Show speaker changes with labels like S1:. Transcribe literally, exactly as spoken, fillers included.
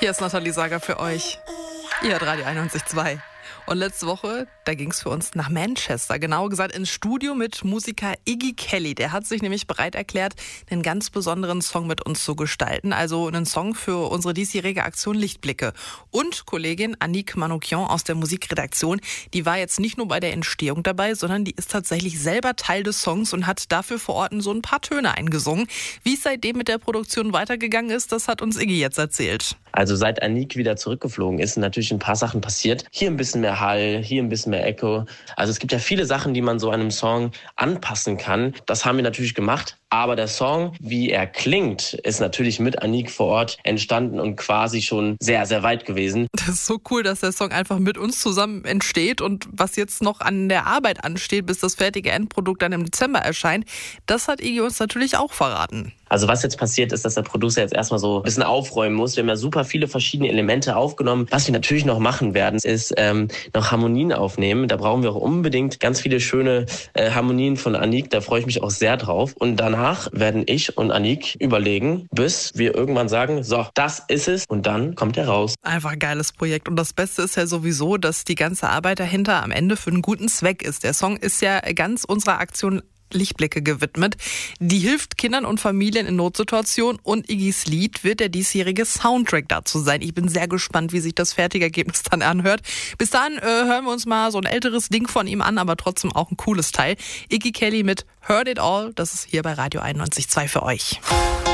S1: Hier ist Nathalie Sager für euch. Ihr hört Radio einundneunzig Komma zwei. Und letzte Woche, da ging es für uns nach Manchester, genauer gesagt ins Studio mit Musiker Iggy Kelly. Der hat sich nämlich bereit erklärt, einen ganz besonderen Song mit uns zu gestalten. Also einen Song für unsere diesjährige Aktion Lichtblicke. Und Kollegin Annick Manoukian aus der Musikredaktion, die war jetzt nicht nur bei der Entstehung dabei, sondern die ist tatsächlich selber Teil des Songs und hat dafür vor Ort so ein paar Töne eingesungen. Wie es seitdem mit der Produktion weitergegangen ist, das hat uns Iggy jetzt erzählt.
S2: Also seit Annick wieder zurückgeflogen ist, sind natürlich ein paar Sachen passiert. Hier ein bisschen mehr Hall, hier ein bisschen mehr Echo. Also es gibt ja viele Sachen, die man so einem Song anpassen kann. Das haben wir natürlich gemacht. Aber der Song, wie er klingt, ist natürlich mit Annick vor Ort entstanden und quasi schon sehr, sehr weit gewesen.
S1: Das ist so cool, dass der Song einfach mit uns zusammen entsteht. Und was jetzt noch an der Arbeit ansteht, bis das fertige Endprodukt dann im Dezember erscheint, das hat Iggy uns natürlich auch verraten.
S2: Also was jetzt passiert ist, dass der Producer jetzt erstmal so ein bisschen aufräumen muss. Wir haben ja super viele verschiedene Elemente aufgenommen. Was wir natürlich noch machen werden, ist ähm, noch Harmonien aufnehmen. Da brauchen wir auch unbedingt ganz viele schöne äh, Harmonien von Annick. Da freue ich mich auch sehr drauf. Und danach werden ich und Annick überlegen, bis wir irgendwann sagen, so, das ist es. Und dann kommt er raus.
S1: Einfach ein geiles Projekt. Und das Beste ist ja sowieso, dass die ganze Arbeit dahinter am Ende für einen guten Zweck ist. Der Song ist ja ganz unserer Aktion Lichtblicke gewidmet. Die hilft Kindern und Familien in Notsituationen und Iggys Lied wird der diesjährige Soundtrack dazu sein. Ich bin sehr gespannt, wie sich das fertige Ergebnis dann anhört. Bis dahin äh, hören wir uns mal so ein älteres Ding von ihm an, aber trotzdem auch ein cooles Teil. Iggy Kelly mit Heard It All, das ist hier bei Radio einundneunzig Komma zwei für euch.